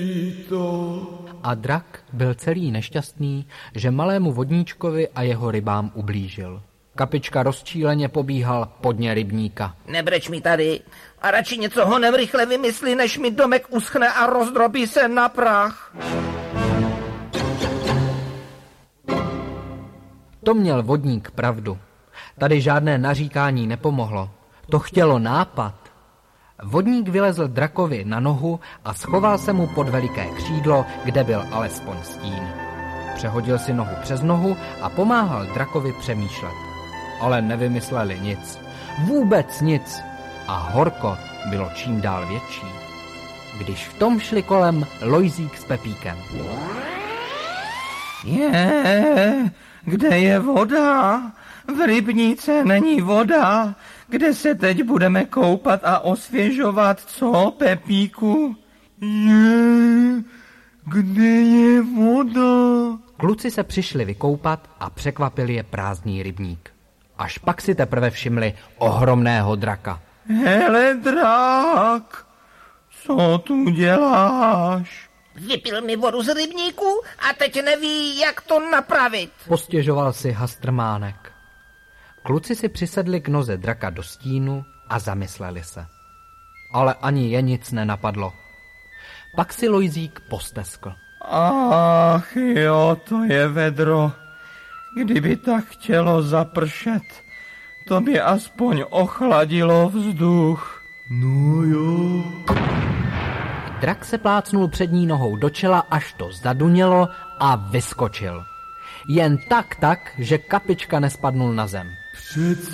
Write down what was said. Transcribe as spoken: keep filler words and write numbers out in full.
A drak byl celý nešťastný, že malému vodníčkovi a jeho rybám ublížil. Kapička rozčíleně pobíhal podně rybníka. Nebreč mi tady a radši něco honem rychle vymysli, než mi domek uschne a rozdrobí se na prach. To měl vodník pravdu. Tady žádné naříkání nepomohlo. To chtělo nápad. Vodník vylezl drakovi na nohu a schoval se mu pod veliké křídlo, kde byl alespoň stín. Přehodil si nohu přes nohu a pomáhal drakovi přemýšlet. Ale nevymysleli nic. Vůbec nic. A horko bylo čím dál větší. Když v tom šli kolem Lojzík s Pepíkem. Je, kde je voda? V rybníce není voda. Kde se teď budeme koupat a osvěžovat, co, Pepíku? Je, kde je voda? Kluci se přišli vykoupat a překvapil je prázdný rybník. Až pak si teprve všimli ohromného draka. Hele, drak, co tu děláš? Vypil mi vodu z rybníku a teď neví, jak to napravit. Postěžoval si Hastrmánek. Kluci si přisedli k noze draka do stínu a zamysleli se. Ale ani je nic nenapadlo. Pak si Lojzík posteskl. Ach jo, to je vedro. Kdyby tak chtělo zapršet, to by aspoň ochladilo vzduch. No jo. Drak se plácnul přední nohou do čela, až to zadunělo a vyskočil. Jen tak tak, že Kapička nespadnul na zem. Přece